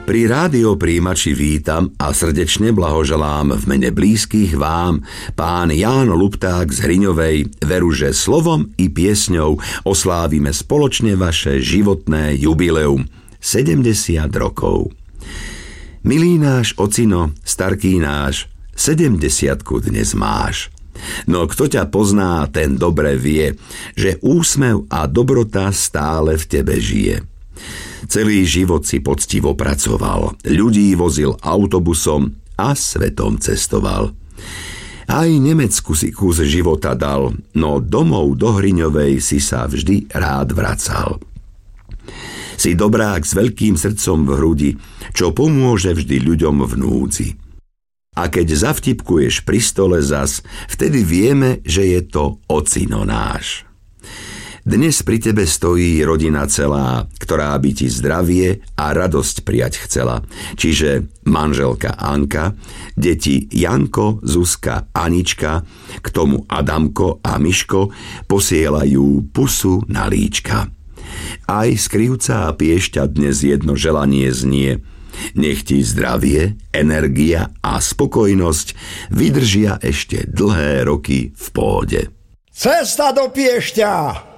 Pri rádiopríjimači vítam a srdečne blahoželám v mene blízkych vám pán Ján Lupták z Hriňovej. Veru, že slovom i piesňou oslávime spoločne vaše životné jubileum 70 rokov. Milý náš ocino, starký náš, 70-ku dnes máš. No kto ťa pozná, ten dobre vie, že úsmev a dobrota stále v tebe žije. Celý život si poctivo pracoval, ľudí vozil autobusom a svetom cestoval. Aj Nemecku si kus života dal, no domov do Hriňovej si sa vždy rád vracal. Si dobrák s veľkým srdcom v hrudi, čo pomôže vždy ľuďom v núdzi. A keď zavtipkuješ pri stole zas, vtedy vieme, že je to ocino náš. Dnes pri tebe stojí rodina celá, ktorá by ti zdravie a radosť prijať chcela. Čiže manželka Anka, deti Janko, Zuzka, Anička, k tomu Adamko a Miško posielajú pusu na líčka. Aj z Krivca a Piešťa dnes jedno želanie znie. Nech ti zdravie, energia a spokojnosť vydržia ešte dlhé roky v pôde. Cesta do Piešťa!